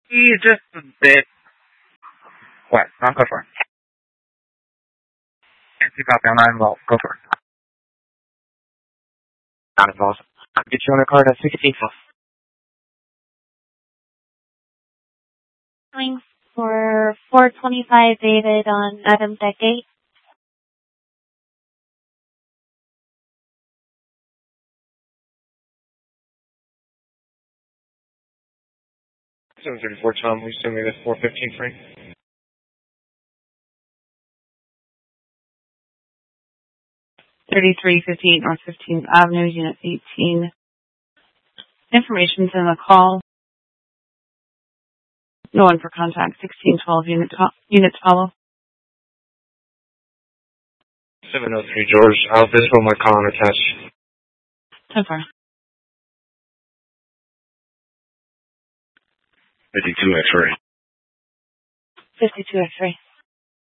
He's just a bit wet. I'll go for it. You copy on 9 well. Go for it. Not involved. I'll get you on a card at 16 plus. Coming for 425 David on Adam Deck 8. Tom, we assume this 415 free. 3358 North 15th Avenue, Unit 18. Information's in the call. No one for contact. 1612 units follow. 703 George. I'll visible my call and attach. 10-4. 52 X-ray. 52 X-ray.